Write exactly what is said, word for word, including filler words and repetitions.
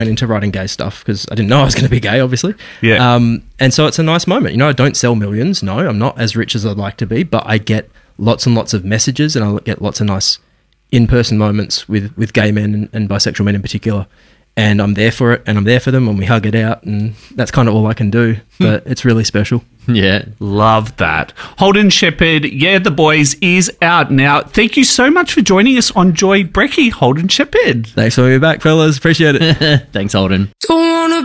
went into writing gay stuff because I didn't know I was going to be gay, obviously. Yeah. Um, and so it's a nice moment. You know, I don't sell millions. No, I'm not as rich as I'd like to be, but I get lots and lots of messages and I get lots of nice in-person moments with, with gay men and, and bisexual men in particular. And I'm there for it, and I'm there for them, and we hug it out, and that's kind of all I can do. But it's really special. Yeah. Love that. Holden Shepherd, Yeah, the Boys is out now. Thank you so much for joining us on Joy Brecky, Holden Shepherd. Thanks for having me back, fellas. Appreciate it. Thanks, Holden. Don't wanna